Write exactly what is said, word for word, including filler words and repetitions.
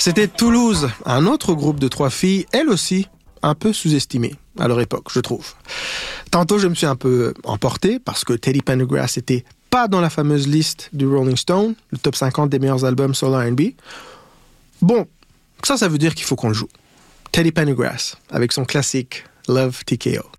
C'était Toulouse, un autre groupe de trois filles, elles aussi, un peu sous-estimées à leur époque, je trouve. Tantôt, je me suis un peu emporté parce que Teddy Pendergrass était pas dans la fameuse liste du Rolling Stone, le top cinquante des meilleurs albums sur l'R and B. Bon, ça, ça veut dire qu'il faut qu'on le joue. Teddy Pendergrass, avec son classique Love T K O.